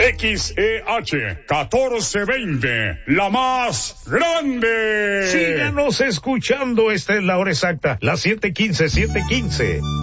XEH 1420, la más grande. Síganos escuchando, esta es la hora exacta, las 7:15.